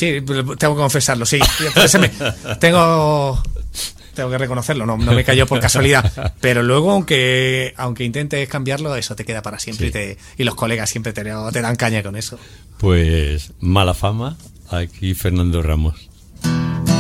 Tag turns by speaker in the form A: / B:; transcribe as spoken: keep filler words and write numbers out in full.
A: sí, tengo que confesarlo, sí. Pues me, tengo... Tengo que reconocerlo, no, no me cayó por casualidad. Pero luego, aunque aunque intentes cambiarlo, eso te queda para siempre. Sí. y, te, y los colegas siempre te, te dan caña con eso.
B: Pues mala fama, aquí Fernando Ramos.